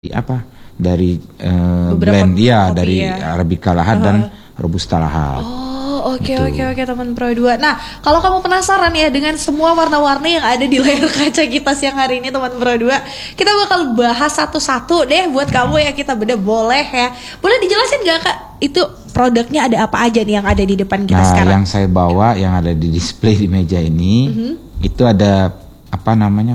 apa dari Beberapa blend ya kopi dari ya. Arabica Lahat dan Robusta Lahat. Oh, oke Gitu. oke teman Pro 2. Nah, kalau kamu penasaran ya dengan semua warna-warni yang ada di layar kaca kita siang hari ini teman Pro 2, kita bakal bahas satu-satu deh buat kamu ya, kita beda boleh ya. Boleh dijelasin gak Kak? Itu produknya ada apa aja nih yang ada di depan kita Nah, sekarang? yang saya bawa yang ada di display di meja ini itu ada apa namanya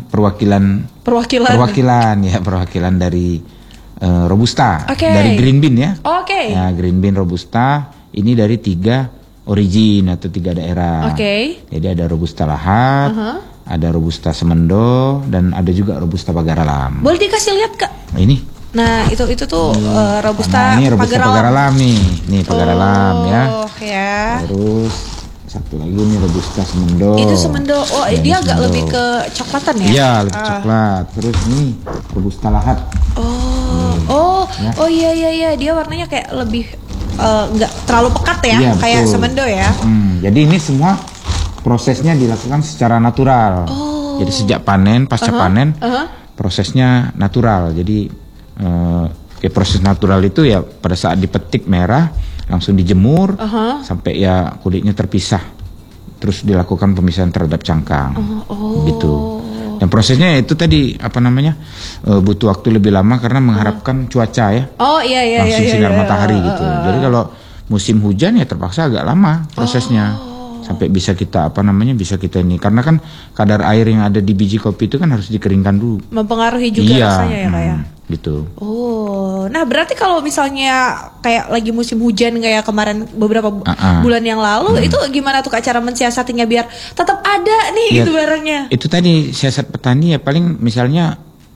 perwakilan dari Robusta, Oke. dari Green Bean ya. Oke. Ya, Green Bean Robusta ini dari 3 origin atau 3 daerah. Oke. Jadi ada Robusta Lahat, ada Robusta Semendo, dan ada juga Robusta Pagaralam. Boleh dikasih lihat Kak? Nah, ini. Nah, itu tuh Nah, Robusta ini Robusta Pagaralam nih. Nih Pagaralam ya. Oh, ya. Terus satu lagi nih Robusta Semendo. Itu semendo. Oh, Ya, ini dia agak Semendo. lebih ke coklatan ya? Iya, lebih coklat. Terus nih Robusta Lahat. Oh iya dia warnanya kayak lebih nggak terlalu pekat ya, Iya, kayak betul. semendo ya. Jadi ini semua prosesnya dilakukan secara natural. Jadi sejak panen, pasca panen, prosesnya natural. Jadi proses natural itu ya pada saat dipetik merah, langsung dijemur sampai ya kulitnya terpisah. Terus dilakukan pemisahan terhadap cangkang. Gitu. Dan prosesnya itu tadi apa namanya butuh waktu lebih lama karena mengharapkan cuaca ya. Oh iya Langsung sinar iya. matahari gitu. Jadi kalau musim hujan ya terpaksa agak lama prosesnya sampai bisa kita bisa kita ini, karena kan kadar air yang ada di biji kopi itu kan harus dikeringkan dulu. Mempengaruhi juga Iya, rasanya ya Kak ya. Gitu. Oh, nah berarti kalau misalnya kayak lagi musim hujan kayak kemarin beberapa bulan yang lalu, itu gimana tuh Kak cara mensiasatinya biar tetap ada nih Ya, gitu barangnya? Itu tadi siasat petani ya paling misalnya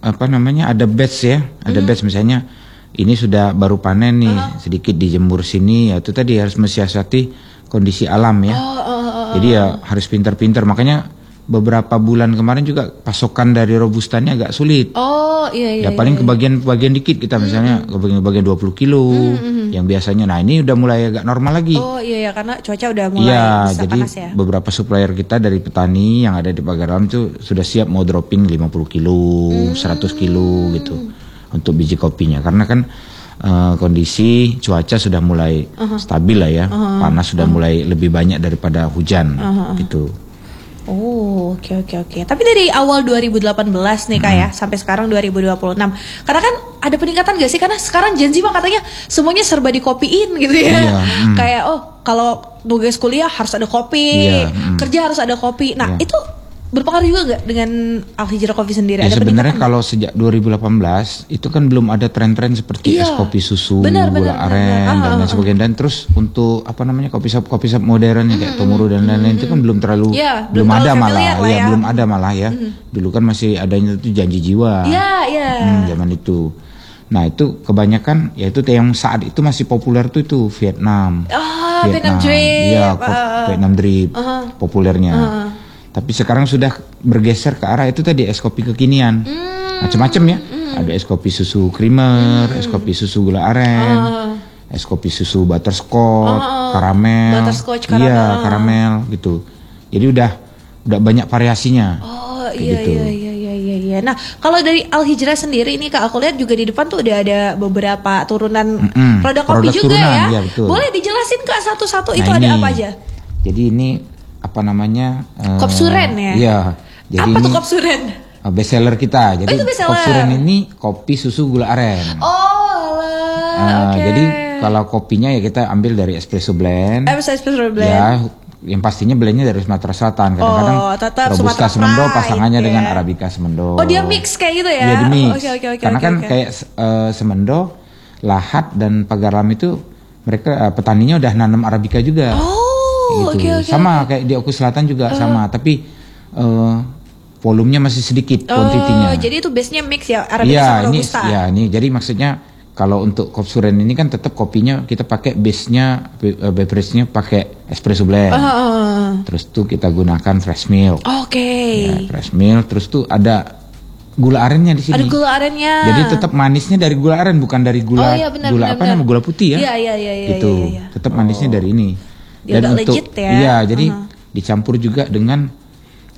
ada batch ya, ada batch misalnya ini sudah baru panen nih, sedikit dijemur sini ya, itu tadi harus mensiasati kondisi alam ya. Jadi ya harus pintar-pintar, makanya beberapa bulan kemarin juga pasokan dari Robustanya agak sulit. Oh iya. Ya paling kebagian dikit kita misalnya kebagian 20 kilo yang biasanya. Nah ini udah mulai agak normal lagi. Oh iya karena cuaca udah mulai Iya, bisa jadi panas ya. beberapa supplier kita dari petani yang ada di Pagaralam itu sudah siap mau dropping 50 kilo, 100 kilo gitu untuk biji kopinya. Karena kan kondisi cuaca sudah mulai stabil lah ya, panas sudah mulai lebih banyak daripada hujan gitu. Oh, oke. Tapi dari awal 2018 nih Kak ya, sampai sekarang 2026. Karena kan ada peningkatan gak sih? Karena sekarang Gen Z mah katanya semuanya serba dikopiin gitu ya. Iya, Kayak kalau tugas kuliah harus ada kopi, Iya, kerja harus ada kopi. Nah, Iya. itu berpengaruh juga nggak dengan Al Hijrah Coffee sendiri? Ya Ada sebenarnya peningkatan kalau sejak 2018 itu kan belum ada tren-tren seperti Iya. es kopi susu, Benar, gula aren dan lain sebagainya. Dan terus untuk kopi shop modern kayak Tomoro dan lain-lain itu kan belum terlalu Iya, belum belum ada terlalu malah familiar lah ya, ya. belum ada malah ya. Dulu kan masih adanya itu janji jiwa. Iya. Zaman itu. Nah, itu kebanyakan yaitu yang saat itu masih populer tuh itu Vietnam. Vietnam Drip. Iya, Vietnam Drip populernya. Tapi sekarang sudah bergeser ke arah itu tadi es kopi kekinian. Macam-macam ya. Ada es kopi susu creamer, es kopi susu gula aren, es kopi susu butterscotch, karamel. Butterscotch, Iya, karamel. karamel gitu. Jadi udah banyak variasinya. Oh Kayak iya, gitu. iya. Nah kalau dari Al Hijrah sendiri ini Kak, aku lihat juga di depan tuh udah ada beberapa turunan produk kopi Produk juga turunan, ya. iya, betul. Boleh dijelasin Kak satu-satu Nah, itu ada ini. apa aja? Jadi ini Kopsuren ya? Iya. Jadi Apa ini tuh Kopsuren? best seller kita. Jadi itu best seller. Kopsuren ini kopi susu gula aren. Oh alah, oke. Jadi kalau kopinya ya kita ambil dari espresso blend. Espresso blend. Ya, yang pastinya blendnya dari Sumatera Selatan. Kadang-kadang tetap Robusta Sumatera Semendo Pride, pasangannya ya. dengan Arabica Semendo. Oh dia mix kayak gitu ya? Iya, di mix. Oke. Karena kan oke. kayak Semendo, Lahat dan Pagaralam itu mereka petaninya udah nanam Arabica juga. Oh, Gitu. oke. Sama kayak di Oku Selatan juga sama, tapi volumenya masih sedikit kuantitinya. Jadi itu base-nya mix ya, Arabica Iya, sama ini Robusta. ya ini jadi maksudnya kalau untuk Kopsuren ini kan tetap kopinya kita pakai base-nya beverage-nya pakai espresso blend. Terus tuh kita gunakan fresh milk. Oke. Ya, fresh milk, terus tuh ada gula arennya di sini. Ada gula arennya. Jadi tetap manisnya dari gula aren, bukan dari gula benar, gula benar. Gula putih ya. Iya. Gitu. Iya. Tetap manisnya dari ini. Dia udah legit ya. Iya, jadi dicampur juga dengan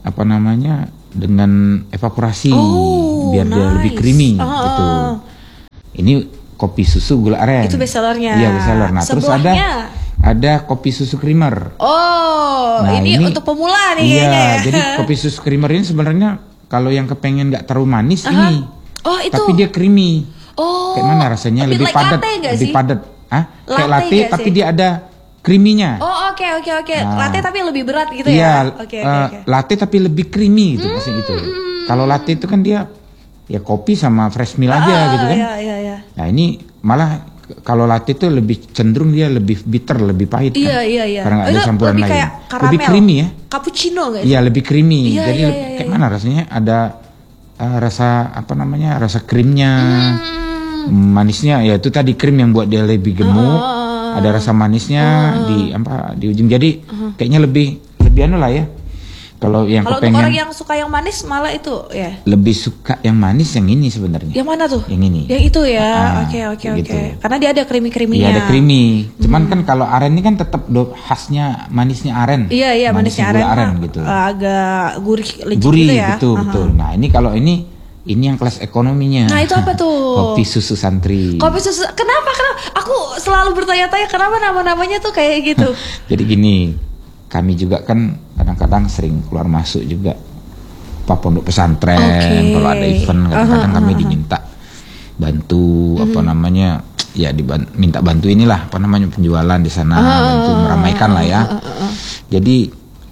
dengan evaporasi biar dia lebih nice. creamy gitu. Ini kopi susu gula aren. Itu bestsellernya. Iya, bestseller. Nah, terus ada kopi susu creamer. Oh, nah, ini untuk pemula nih kayaknya ya. Jadi kopi susu creamer ini sebenarnya kalau yang kepengen nggak terlalu manis ini. Oh, itu. Tapi dia creamy. Oh. Kayak mana rasanya? Lebih like padat, lebih padat. Kayak latte tapi dia ada creamy-nya. Oh, oke. Nah, latte tapi lebih berat gitu ya. Iya, latte tapi lebih creamy gitu maksudnya gitu. Kalau latte itu kan dia ya kopi sama fresh milk aja gitu kan. Iya. Nah, ini malah kalau latte itu lebih cenderung dia lebih bitter, lebih pahit kan. Iya. Karena ada campuran lebih lain. Kayak karamel. Lebih creamy ya. Cappuccino guys. Iya, lebih creamy. Iya, Jadi kayak mana rasanya? Ada rasa apa namanya? Rasa krimnya. Manisnya ya itu tadi krim yang buat dia lebih gemuk. Ada rasa manisnya di ujung. Jadi kayaknya lebih anu lah ya. Kalau untuk orang yang suka yang manis malah itu ya. Lebih suka yang manis yang ini sebenarnya. Yang mana tuh? Yang ini. Yang itu ya. Oke. Gitu. Karena dia ada creamy-creamynya. Iya, ada creamy. Cuman kan kalau aren ini kan tetap khasnya manisnya aren. Iya, manisnya aren gitu. Agak gurih legit gitu ya. Betul. Nah, ini kalau ini yang kelas ekonominya. Nah, itu apa tuh? Kopi susu santri. Kopi susu. Kenapa? Aku selalu bertanya-tanya kenapa nama-namanya tuh kayak gitu. Jadi gini, kami juga kan kadang-kadang sering keluar masuk juga pondok pesantren. Kalau ada event kadang-kadang kami diminta bantu ya minta bantu inilah penjualan di sana, bantu meramaikan lah ya. Jadi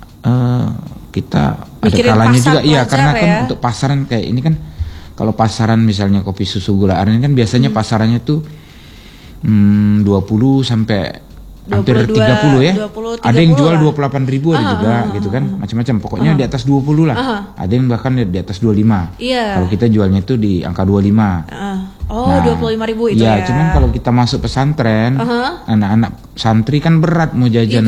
kita mikirin ada kalanya juga karena kan ya. untuk pasaran kayak ini kan, kalau pasaran misalnya kopi susu gula aren kan biasanya pasarannya tuh 20 sampai hampir 30 ya. 20, ada yang jual 28.000 ada juga gitu kan, macam-macam. Pokoknya di atas 20 lah. Ada yang bahkan di atas 25. Iya. Kalau kita jualnya itu di angka 25. 25.000 itu ya. Iya, cuman kalau kita masuk pesantren, anak-anak santri kan berat mau jajan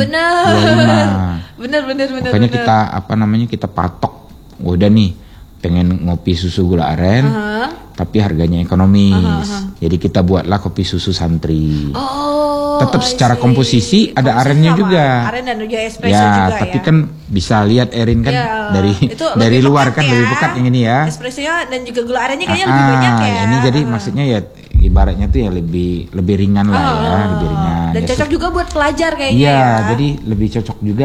25. Bener. Makanya kita patok. Udah nih, pengen ngopi susu gula aren, tapi harganya ekonomis. Jadi kita buatlah kopi susu santri. Tetap secara komposisi ada arennya juga. Aren dan juga espresso juga tapi kan bisa lihat Erin kan dari luar kan lebih pekat yang ini ya. Espressonya dan juga gula arennya kayaknya lebih banyak ya. Ini jadi maksudnya ya ibaratnya tuh ya lebih ringan lah ya, lebih ringan. Dan cocok juga buat pelajar kayaknya ya. Iya, jadi lebih cocok juga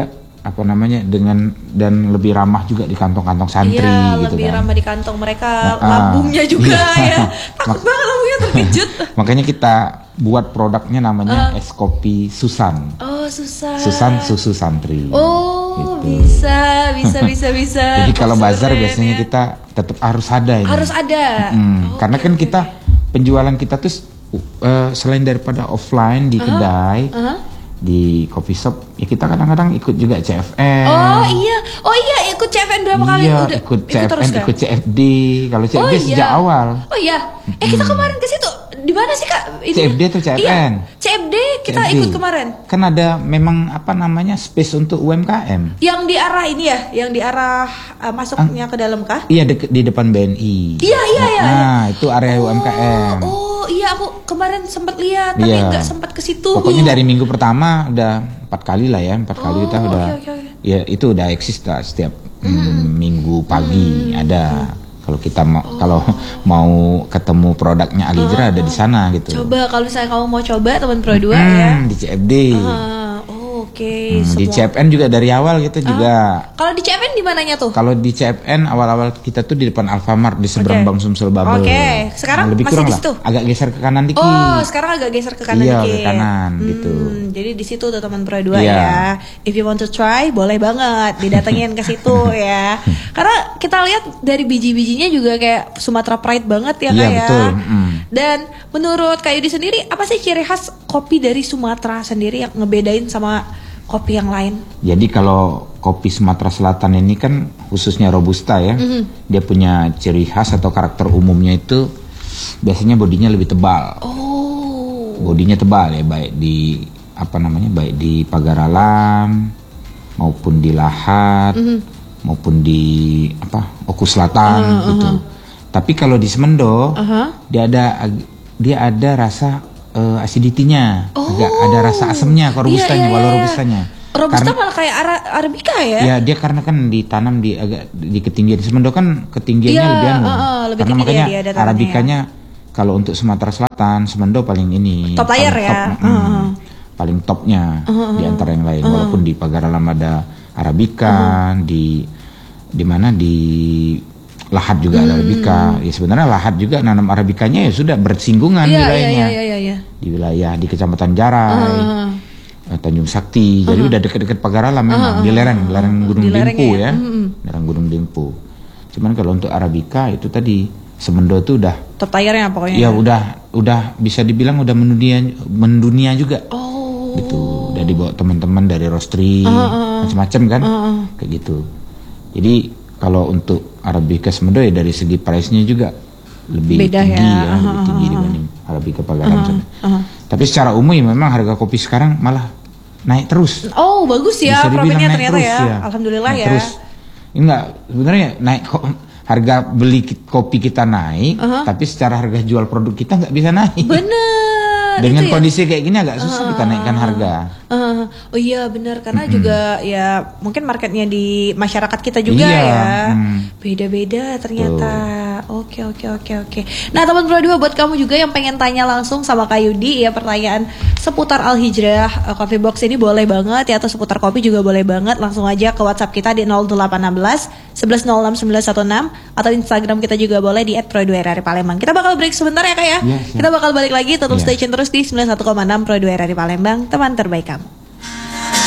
dan lebih ramah juga di kantong-kantong santri gitu lebih kan. ramah di kantong mereka, lambungnya juga ya. Takut banget lambungnya terkejut. Makanya kita buat produknya namanya es kopi Susan. Oh, Susan. Susan susu santri. Oh, gitu. bisa. Jadi kalau bazar biasanya kita tetap harus ada ini. Harus ada. Karena kan kita penjualan kita tuh selain daripada offline di kedai, di coffee shop ya kita kadang-kadang ikut juga CFN. Oh iya ikut CFN berapa kali? Udah ikut CFN, ikut CFD. Kalau CFD sejak awal. Oh iya. Kita kemarin ke situ. Di mana sih Kak? CFD atau CFN? Iya, CFD kita ikut kemarin. Kan ada memang space untuk UMKM. Yang di arah ini ya, yang di arah masuknya ke dalam kah? Iya, di depan BNI. Iya. Nah, itu area UMKM. Iya, aku kemarin sempat lihat tapi nggak sempat ke situ. Pokoknya dari minggu pertama udah 4 kali lah ya, 4 kali kita udah. Ya itu udah eksis setiap minggu pagi ada. Kalau kita mau ketemu produknya Alizra ada di sana gitu. Coba kalau misalnya kamu mau coba teman Pro 2 ya. Di CFD. Oke. Di CFN juga dari awal kita juga. Kalau di CFN di mananya tuh? Kalau di CFN awal-awal kita tuh di depan Alfamart di seberang Bang Sumsel Babel. Sekarang lebih masih kurang di situ? Agak geser ke kanan dikit. Oh, sekarang agak geser ke kanan dikit. Iya, ke kanan gitu. Jadi di situ tuh teman Pro 2 ya. If you want to try, boleh banget didatengin ke situ ya. Karena kita lihat dari biji-bijinya juga kayak Sumatera Pride banget ya Kak ya. Betul. Dan menurut Kak Yudi sendiri apa sih ciri khas kopi dari Sumatera sendiri yang ngebedain sama kopi yang lain? Jadi kalau kopi Sumatera Selatan ini kan khususnya Robusta ya, dia punya ciri khas atau karakter umumnya itu biasanya bodinya lebih tebal. Bodinya tebal ya, baik di pagar alam maupun di Lahat maupun di Oku Selatan gitu. Tapi kalau di Semendo dia ada rasa acidity-nya, agak ada rasa asamnya ke robustanya, walau robustanya. Robusta malah kayak arabica ya? Ya, dia karena kan ditanam di ketinggian. Semendo kan ketinggiannya lebih lebih karena tinggi makanya dia arabikanya kalau untuk Sumatera Selatan, Semendo paling ini Top layer ya. Paling topnya di antara yang lain. Walaupun di Pagar Alam ada Arabica, di mana di Lahat juga ada Arabica. Ya sebenarnya Lahat juga nanam Arabicanya ya sudah bersinggungan wilayahnya. Iya. Di wilayah di Kecamatan Jarai, Tanjung Sakti. Jadi udah dekat-dekat Pagar Alam memang di lereng Gunung Dempo ya. Lereng Gunung Dempo. Cuman kalau untuk Arabica itu tadi Semendo itu udah top tiernya pokoknya. Ya udah bisa dibilang udah mendunia juga. Gitu. Udah dibawa teman-teman dari roastery macam-macam kan. Kayak gitu. Jadi kalau untuk Arabica Semendo ya dari segi price-nya juga lebih beda tinggi lebih tinggi dibanding Arabica Pagar Alam. Tapi secara umum ya memang harga kopi sekarang malah naik terus. Oh, bagus ya profitnya ternyata terus, ya. Alhamdulillah naik ya. Terus. Enggak, sebenarnya naik harga beli kopi kita naik, tapi secara harga jual produk kita nggak bisa naik. Bener. Dengan kondisi kayak gini agak susah kita naikkan harga. Oh iya benar karena juga ya mungkin marketnya di masyarakat kita juga ya beda-beda ternyata. Oke. Nah teman Pro 2 buat kamu juga yang pengen tanya langsung sama Kak Yudi ya pertanyaan seputar Al Hijrah Coffee Box ini boleh banget ya atau seputar kopi juga boleh banget langsung aja ke WhatsApp kita di 0816 1106 916 atau Instagram kita juga boleh di @pro2rri Palembang. Kita bakal break sebentar ya Kak ya. Kita bakal balik lagi tetap stay tune terus di 91,6 Pro 2 RRI Palembang, teman terbaik kamu.